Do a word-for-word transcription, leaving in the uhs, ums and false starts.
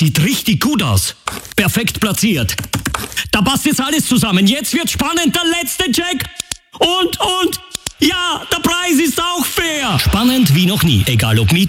sieht richtig gut aus. Perfekt platziert. Da passt jetzt alles zusammen. Jetzt wird spannend, der letzte Check. Und, und, ja, der Preis ist auch fair. Spannend wie noch nie, egal ob Miet